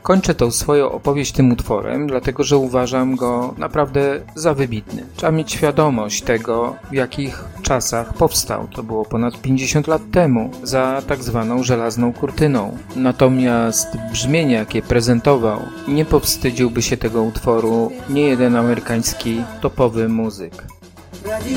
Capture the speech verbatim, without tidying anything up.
Kończę tą swoją opowieść tym utworem, dlatego że uważam go naprawdę za wybitny. Trzeba mieć świadomość tego, w jakich czasach powstał. To było ponad pięćdziesiąt lat temu, za tak zwaną żelazną kurtyną. Natomiast brzmienie, jakie prezentował, nie powstydziłby się tego utworu niejeden amerykański topowy muzyk. Radio